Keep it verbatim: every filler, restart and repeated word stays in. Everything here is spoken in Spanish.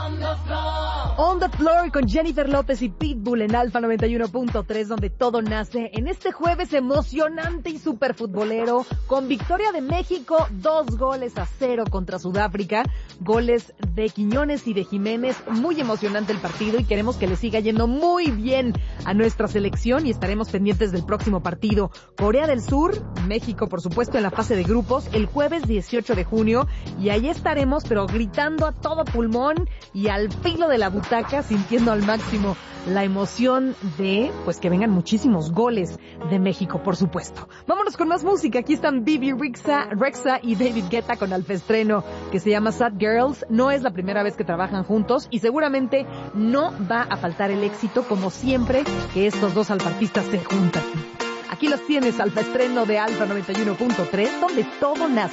On the Floor con Jennifer López y Pitbull en Alfa noventa y uno punto tres, donde todo nace en este jueves emocionante y super futbolero, con victoria de México, dos goles a cero contra Sudáfrica, goles de Quiñones y de Jiménez. Muy emocionante el partido y queremos que le siga yendo muy bien a nuestra selección y estaremos pendientes del próximo partido. Corea del Sur, México por supuesto en la fase de grupos, el jueves dieciocho de junio, y ahí estaremos pero gritando a todo pulmón y al filo de la butaca, sintiendo al máximo la emoción de, pues, que vengan muchísimos goles de México, por supuesto. Vámonos con más música. Aquí están Bibi Rexa, Rexa y David Guetta con alfaestreno que se llama Sad Girls. No es la primera vez que trabajan juntos y seguramente no va a faltar el éxito, como siempre que estos dos alfartistas se juntan. Aquí los tienes, alfaestreno de Alfa noventa y uno punto tres, donde todo nace.